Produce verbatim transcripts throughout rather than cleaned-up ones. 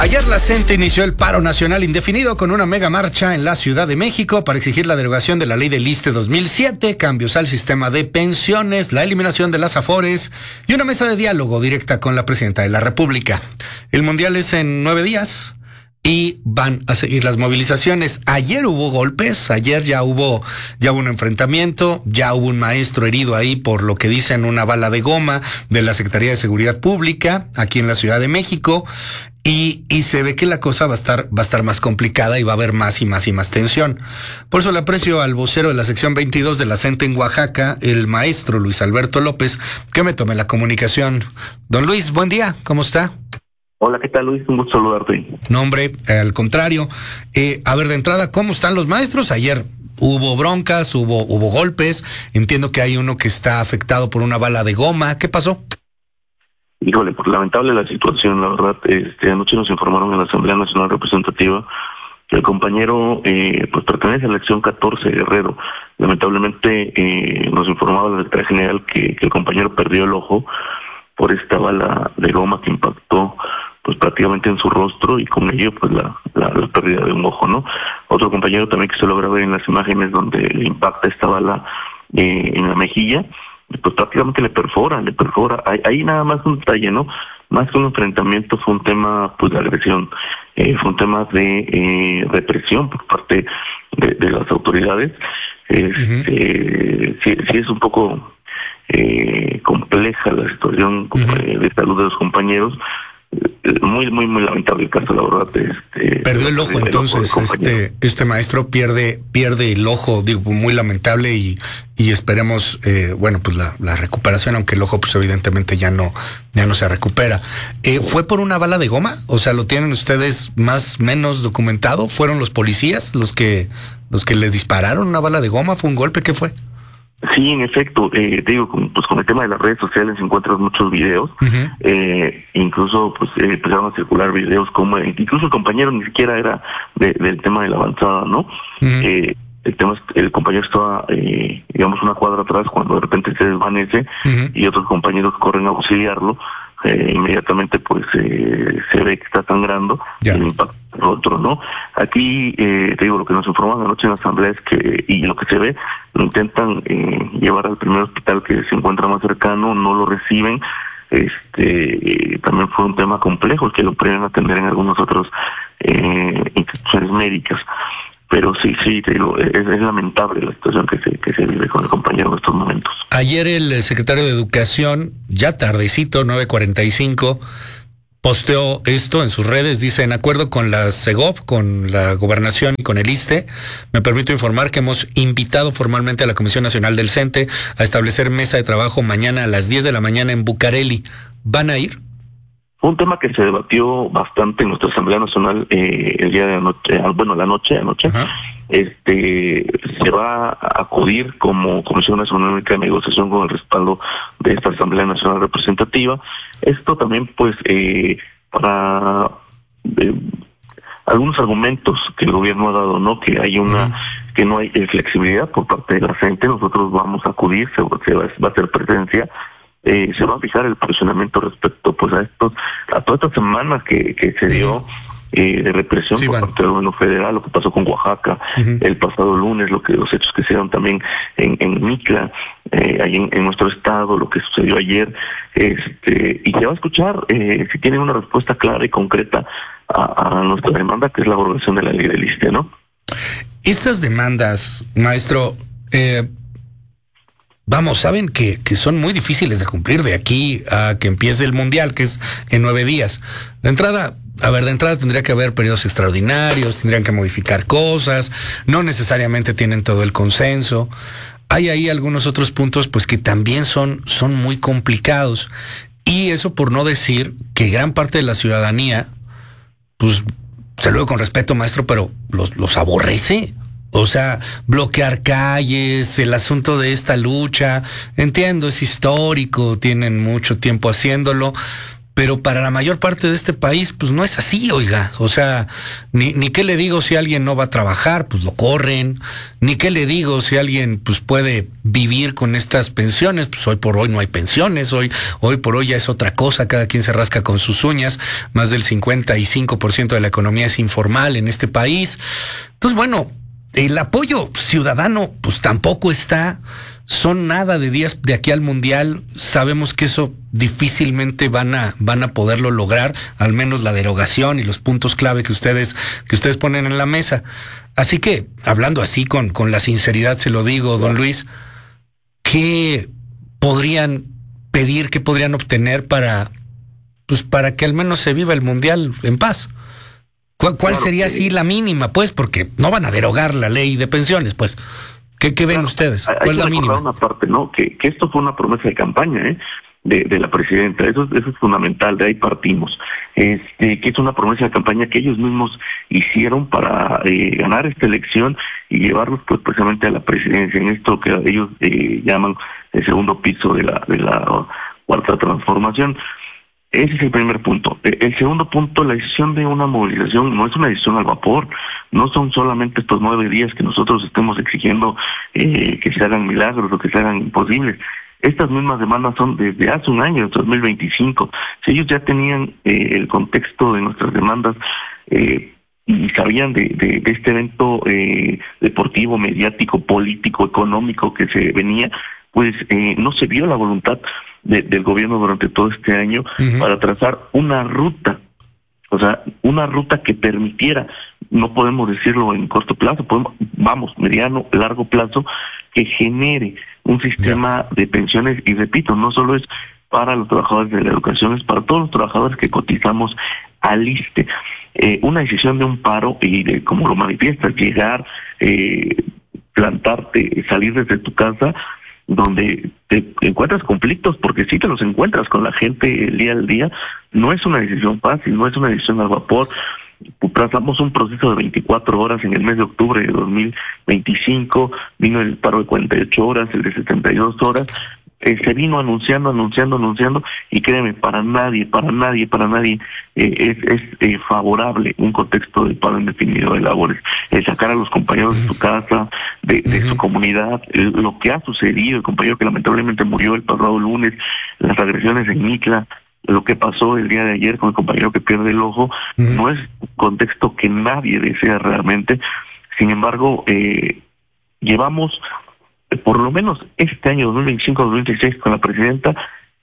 Ayer la CENTE inició el paro nacional indefinido con una mega marcha en la Ciudad de México para exigir la derogación de la ley del ISSSTE dos mil siete, cambios al sistema de pensiones, la eliminación de las afores y una mesa de diálogo directa con la presidenta de la República. El mundial es en nueve días y van a seguir las movilizaciones. Ayer hubo golpes, ayer ya hubo, ya hubo un enfrentamiento, ya hubo un maestro herido ahí por lo que dicen una bala de goma de la Secretaría de Seguridad Pública aquí en la Ciudad de México. Y, y se ve que la cosa va a estar, va a estar más complicada y va a haber más y más y más tensión. Por eso le aprecio al vocero de la sección veintidós de la CENTE en Oaxaca, el maestro Luis Alberto López, que me tome la comunicación. Don Luis, buen día, ¿cómo está? Hola, ¿qué tal, Luis? Un gusto saludarte. No, hombre, eh, al contrario. Eh, a ver, de entrada, ¿cómo están los maestros? Ayer hubo broncas, hubo, hubo golpes. Entiendo que hay uno que está afectado por una bala de goma. ¿Qué pasó? Híjole, pues lamentable la situación, la verdad. Este, anoche nos informaron en la Asamblea Nacional Representativa que el compañero eh, pues pertenece a la sección catorce, Guerrero. Lamentablemente eh, nos informaba la Secretaría General que, que el compañero perdió el ojo por esta bala de goma que impactó pues prácticamente en su rostro y con ello pues la, la, la pérdida de un ojo, ¿no? Otro compañero también que se logra ver en las imágenes donde le impacta esta bala eh, en la mejilla, pues prácticamente le perfora, le perfora. Ahí, ahí nada más un detalle, ¿no? Más que un enfrentamiento fue un tema pues de agresión, eh, fue un tema de eh, represión por parte de, de las autoridades. Este, uh-huh. sí, sí es un poco eh, compleja la situación uh-huh. eh, de salud de los compañeros. Muy, muy, muy lamentable el caso, la verdad. Este, Perdió el ojo, el entonces, ojo este, este maestro pierde, pierde el ojo, digo, muy lamentable y, y esperemos, eh, bueno, pues la, la recuperación, aunque el ojo, pues evidentemente ya no, ya no se recupera. Eh, ¿Fue por una bala de goma? O sea, ¿lo tienen ustedes más menos documentado? ¿Fueron los policías los que, los que le dispararon una bala de goma? ¿Fue un golpe? ¿Qué fue? Sí, en efecto, eh, te digo, con, pues con el tema de las redes sociales encuentras muchos videos, uh-huh. eh, incluso pues eh, empezaron a circular videos como, incluso el compañero ni siquiera era de, del tema de la avanzada, ¿no? Uh-huh. Eh, el tema, el compañero estaba, eh, digamos, una cuadra atrás cuando de repente se desvanece uh-huh. y otros compañeros corren a auxiliarlo. Eh, inmediatamente pues eh, se ve que está sangrando yeah. el impacto del otro, ¿no? Aquí eh, te digo, lo que nos informaron anoche en la asamblea es que, y lo que se ve, lo intentan eh, llevar al primer hospital que se encuentra más cercano, no lo reciben. Este eh, también fue un tema complejo el que lo pueden atender en algunos otros eh, instituciones médicas. Pero sí, sí, te digo, es, es lamentable la situación que se, que se vive con el compañero en estos momentos. Ayer el secretario de Educación, ya tardecito, nueve cuarenta y cinco, posteó esto en sus redes, dice, en acuerdo con la Segov, con la Gobernación y con el ISSSTE, me permito informar que hemos invitado formalmente a la Comisión Nacional del CENTE a establecer mesa de trabajo mañana a las diez de la mañana en Bucareli. ¿Van a ir? Fue un tema que se debatió bastante en nuestra Asamblea Nacional eh, el día de anoche, bueno, la noche, anoche. Uh-huh. Este, se va a acudir como Comisión Nacional de Negociación con el respaldo de esta Asamblea Nacional Representativa. Esto también, pues, eh, para eh, algunos argumentos que el gobierno ha dado, ¿no? Que hay una, uh-huh. que no hay eh, flexibilidad por parte de la gente. Nosotros vamos a acudir, se, se va, va a hacer presencia. Eh, se va a fijar el posicionamiento respecto pues a estos a toda esta semana que, que se dio eh, de represión sí, por bueno. parte del gobierno federal, lo que pasó con Oaxaca uh-huh. el pasado lunes, lo que los hechos que se dieron también en, en Micla, eh, ahí en, en nuestro estado, lo que sucedió ayer, este y se va a escuchar eh, si tienen una respuesta clara y concreta a, a nuestra demanda, que es la abrogación de la ley del ISSSTE, ¿no? Estas demandas, maestro, eh, Vamos, saben que, que son muy difíciles de cumplir de aquí a que empiece el Mundial, que es en nueve días. De entrada, a ver, de entrada tendría que haber periodos extraordinarios, tendrían que modificar cosas, no necesariamente tienen todo el consenso. Hay ahí algunos otros puntos pues que también son, son muy complicados. Y eso por no decir que gran parte de la ciudadanía, pues, se lo digo con respeto, maestro, pero los, los aborrece. O sea, bloquear calles, el asunto de esta lucha, entiendo, es histórico, tienen mucho tiempo haciéndolo, pero para la mayor parte de este país, pues no es así, oiga. O sea, ni, ni qué le digo si alguien no va a trabajar, pues lo corren. Ni qué le digo si alguien pues puede vivir con estas pensiones, pues hoy por hoy no hay pensiones, hoy, hoy por hoy ya es otra cosa, cada quien se rasca con sus uñas. Más del cincuenta y cinco por ciento de la economía es informal en este país. Entonces, bueno, el apoyo ciudadano pues tampoco está. Son nada de días de aquí al Mundial. Sabemos que eso difícilmente van a van a poderlo lograr, al menos la derogación y los puntos clave que ustedes que ustedes ponen en la mesa. Así que, hablando así con con la sinceridad, se lo digo, don Luis, ¿qué podrían pedir, qué podrían obtener para pues para que al menos se viva el Mundial en paz? ¿Cuál, cuál claro, sería así la mínima, pues? Porque no van a derogar la ley de pensiones, pues. ¿Qué, qué ven claro, ustedes? ¿Cuál hay es la que mínima? Una parte, ¿no? Que, que esto fue una promesa de campaña, ¿eh? De, de la presidenta. Eso, eso es fundamental, de ahí partimos. Este, que es una promesa de campaña que ellos mismos hicieron para eh, ganar esta elección y llevarlos pues precisamente a la presidencia, en esto que ellos eh, llaman el segundo piso de la, de la cuarta transformación. Ese es el primer punto. El segundo punto, la decisión de una movilización no es una decisión al vapor. No son solamente estos nueve días que nosotros estemos exigiendo eh, que se hagan milagros o que se hagan imposibles. Estas mismas demandas son desde hace un año, dos mil veinticinco. Si ellos ya tenían eh, el contexto de nuestras demandas eh, y sabían de, de, de este evento eh, deportivo, mediático, político, económico que se venía, pues eh, no se vio la voluntad de, del gobierno durante todo este año uh-huh. para trazar una ruta, o sea, una ruta que permitiera, no podemos decirlo en corto plazo, podemos, vamos, mediano, largo plazo, que genere un sistema yeah. de pensiones, y repito, no solo es para los trabajadores de la educación, es para todos los trabajadores que cotizamos al ISSSTE. Eh, una decisión de un paro, y de, como lo manifiestas, llegar, eh, plantarte, salir desde tu casa, donde te encuentras conflictos, porque sí te los encuentras con la gente el día al día, no es una decisión fácil, no es una decisión al vapor. Trazamos un proceso de veinticuatro horas en el mes de octubre de dos mil veinticinco, vino el paro de cuarenta y ocho horas, el de setenta y dos horas, eh, se vino anunciando, anunciando, anunciando, y créeme, para nadie, para nadie, para nadie eh, es, es eh, favorable un contexto de paro indefinido de labores. Eh, sacar a los compañeros de su casa, de, de uh-huh. su comunidad, eh, lo que ha sucedido, el compañero que lamentablemente murió el pasado lunes, las agresiones en Mitla, lo que pasó el día de ayer con el compañero que pierde el ojo, uh-huh. no es un contexto que nadie desea realmente. Sin embargo, eh, llevamos por lo menos este año dos mil veinticinco dos mil veintiséis con la presidenta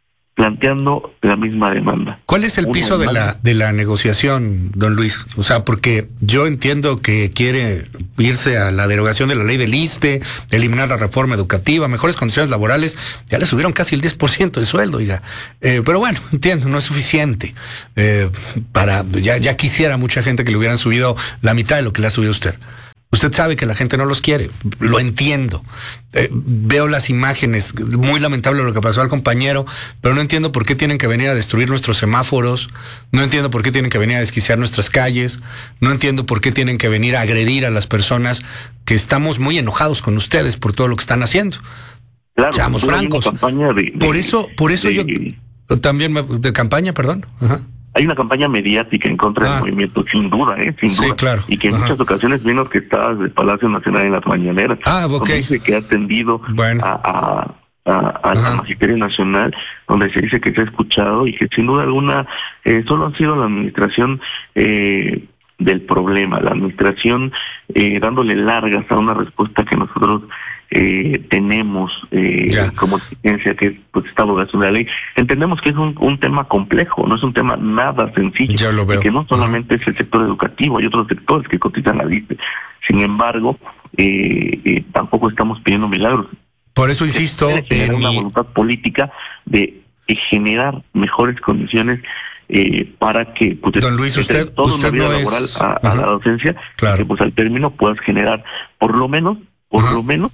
planteando la misma demanda. ¿Cuál es el Una piso demanda? de la de la negociación, don Luis? O sea, porque yo entiendo que quiere irse a la derogación de la ley del ISSSTE, eliminar la reforma educativa, mejores condiciones laborales, ya le subieron casi el diez por ciento de sueldo, oiga. Eh, pero bueno, entiendo, no es suficiente. Eh, para ya, ya quisiera mucha gente que le hubieran subido la mitad de lo que le ha subido usted. Usted sabe que la gente no los quiere, lo entiendo. Eh, veo las imágenes, muy lamentable lo que pasó al compañero, pero no entiendo por qué tienen que venir a destruir nuestros semáforos, no entiendo por qué tienen que venir a desquiciar nuestras calles, no entiendo por qué tienen que venir a agredir a las personas que estamos muy enojados con ustedes por todo lo que están haciendo. Claro, seamos francos. De, de, por eso, por eso de, yo también me, de campaña, perdón. Ajá. Hay una campaña mediática en contra ah. del movimiento, sin duda, ¿eh? Sin duda. Sí, claro. Y que en Ajá. muchas ocasiones vino orquestada desde el Palacio Nacional en las mañaneras. Ah, ok. Donde dice que ha atendido bueno. a, a, a, a la Magisterio Nacional, donde se dice que se ha escuchado y que sin duda alguna eh, solo ha sido la administración eh, del problema, la administración eh, dándole largas a una respuesta que nosotros eh, tenemos eh, como exigencia, que es pues, esta abrogación de la ley. Entendemos que es un, un tema complejo, no es un tema nada sencillo. Ya lo veo. Y que no solamente uh-huh. es el sector educativo, hay otros sectores que cotizan al ISSSTE. Sin embargo, eh, eh, tampoco estamos pidiendo milagros. Por eso insisto en una mi... voluntad política de, de generar mejores condiciones eh, para que pues, don Luis, usted, toda usted una vida no laboral es... a, a uh-huh. la docencia, claro. que pues al término puedas generar por lo menos, por uh-huh. lo menos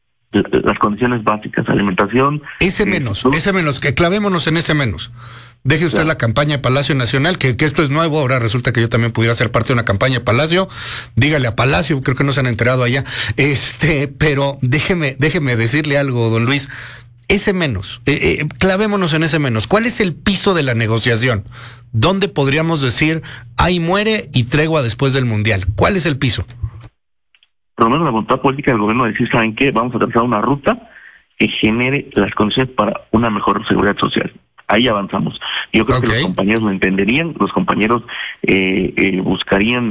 las condiciones básicas, alimentación. Ese menos, eh, ese menos, que clavémonos en ese menos. Deje usted claro. la campaña de Palacio Nacional, que, que esto es nuevo, ahora resulta que yo también pudiera ser parte de una campaña de Palacio. Dígale a Palacio, creo que no se han enterado allá. Este, pero déjeme, déjeme decirle algo, don Luis. ese menos, eh, eh, clavémonos en ese menos. ¿Cuál es el piso de la negociación? ¿Dónde podríamos decir, ahí muere y tregua después del Mundial? ¿Cuál es el piso? Por lo menos la voluntad política del gobierno de decir, ¿saben qué? Vamos a trazar una ruta que genere las condiciones para una mejor seguridad social. Ahí avanzamos. Yo creo okay. que los compañeros lo entenderían, los compañeros eh, eh, buscarían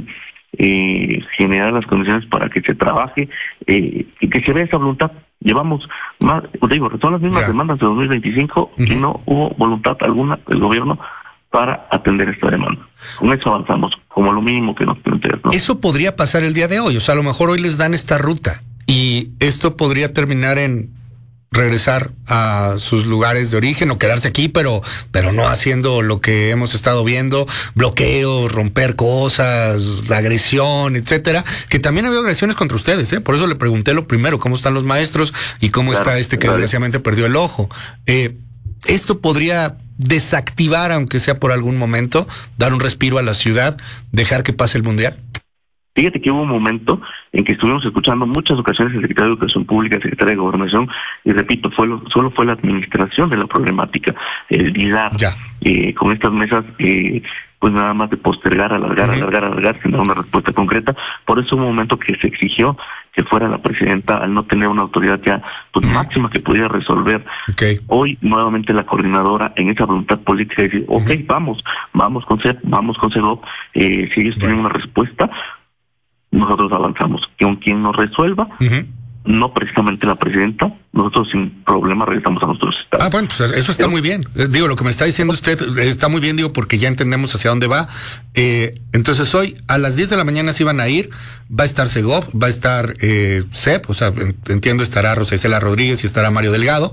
eh, generar las condiciones para que se trabaje eh, y que se vea esa voluntad. Llevamos más, pues digo, son las mismas yeah. demandas de dos mil veinticinco uh-huh. y no hubo voluntad alguna del gobierno para atender esta demanda. Con eso avanzamos, como lo mínimo que nos plantean, ¿no? Eso podría pasar el día de hoy, o sea, a lo mejor hoy les dan esta ruta y esto podría terminar en regresar a sus lugares de origen o quedarse aquí, pero pero no haciendo lo que hemos estado viendo, bloqueos, romper cosas, la agresión, etcétera, que también ha habido agresiones contra ustedes, ¿eh? Por eso le pregunté lo primero, ¿cómo están los maestros y cómo claro, está este que claro. desgraciadamente perdió el ojo? Eh, esto podría desactivar, aunque sea por algún momento, dar un respiro a la ciudad, dejar que pase el Mundial. Fíjate que hubo un momento en que estuvimos escuchando muchas ocasiones el secretario de Educación Pública, el secretario de Gobernación, y repito, fue lo, solo fue la administración de la problemática, el lidar eh, con estas mesas, eh, pues nada más de postergar, alargar, uh-huh. alargar, alargar, sin dar una respuesta concreta. Por eso hubo un momento que se exigió que fuera la presidenta, al no tener una autoridad ya pues uh-huh. máxima que pudiera resolver. Okay. Hoy nuevamente la coordinadora en esa voluntad política de decir, ok, uh-huh. vamos, vamos con C E P, vamos con CEGOP, eh, si ellos bueno. tienen una respuesta, nosotros avanzamos. Con quien nos resuelva, uh-huh. no precisamente la presidenta, nosotros sin problema regresamos a nuestros estados. Ah, bueno, pues eso está Pero, muy bien. Digo, lo que me está diciendo usted está muy bien, digo, porque ya entendemos hacia dónde va. Eh, entonces hoy a las diez de la mañana se iban a ir, va a estar CEGOP, va a estar eh, C E P, o sea, entiendo estará Rosa Isela Rodríguez y estará Mario Delgado,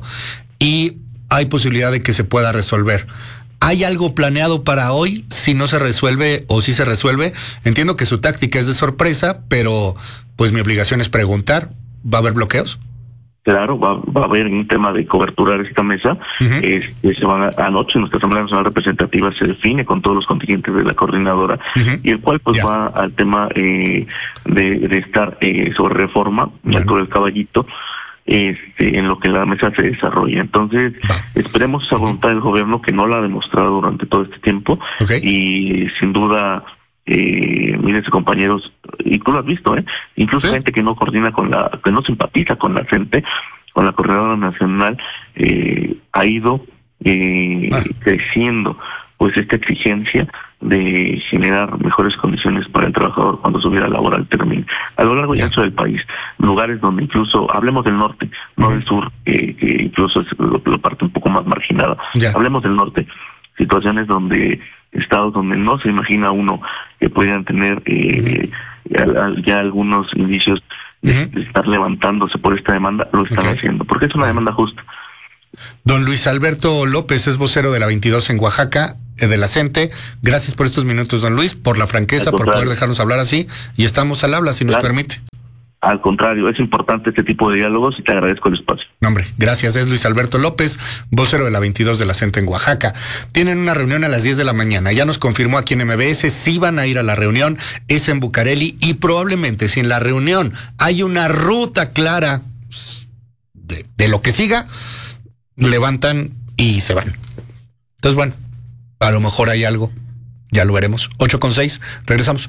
y hay posibilidad de que se pueda resolver. ¿Hay algo planeado para hoy si no se resuelve o si se resuelve? Entiendo que su táctica es de sorpresa, pero pues mi obligación es preguntar. ¿Va a haber bloqueos? Claro, va, va a haber un tema de cobertura de esta mesa. Uh-huh. Este, se van a, anoche nuestra Asamblea Nacional Representativa se define con todos los contingentes de la coordinadora, uh-huh. y el cual pues yeah. va al tema eh, de, de estar eh, sobre reforma, bueno. sobre el caballito, este, en lo que la mesa se desarrolla. Entonces, Va. esperemos esa voluntad del gobierno, que no la ha demostrado durante todo este tiempo, okay. y sin duda, eh, mírense compañeros, y tú lo has visto, eh, incluso ¿Sí? gente que no coordina con la, que no simpatiza con la gente, con la coordinadora nacional, eh, ha ido eh, ah. creciendo pues esta exigencia de generar mejores condiciones para el trabajador cuando su vida laboral termine. A lo largo y ancho del país, lugares donde incluso, hablemos del norte, no uh-huh. del sur, eh, que incluso es lo, lo parte un poco más marginada, yeah. hablemos del norte, situaciones donde, estados donde no se imagina uno que pudieran tener eh, uh-huh. ya algunos indicios de, uh-huh. de estar levantándose por esta demanda, lo están okay. haciendo, porque es una demanda justa. Don Luis Alberto López es vocero de la veintidós en Oaxaca, de la CENTE. Gracias por estos minutos, don Luis, por la franqueza, por poder dejarnos hablar así, y estamos al habla, si nos claro. permite. Al contrario, es importante este tipo de diálogos y te agradezco el espacio. No, hombre, gracias. Es Luis Alberto López, vocero de la veintidós de la CENTE en Oaxaca. Tienen una reunión a las diez de la mañana. Ya nos confirmó aquí en M B S, sí van a ir a la reunión, es en Bucareli, y probablemente si en la reunión hay una ruta clara de, de lo que siga, levantan y se van. Entonces, bueno, a lo mejor hay algo, ya lo veremos. ocho con seis, regresamos.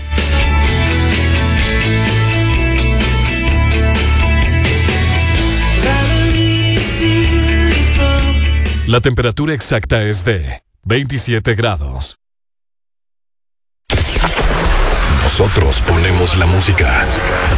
La temperatura exacta es de veintisiete grados. Nosotros ponemos la música.